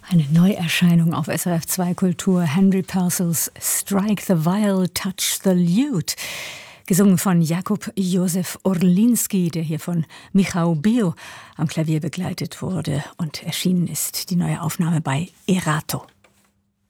Eine Neuerscheinung auf SRF 2 Kultur. Henry Purcells Strike the Viol, Touch the Lute. Gesungen von Jakub Józef Orlinski, der hier von Michał Bio am Klavier begleitet wurde. Und erschienen ist die neue Aufnahme bei Erato.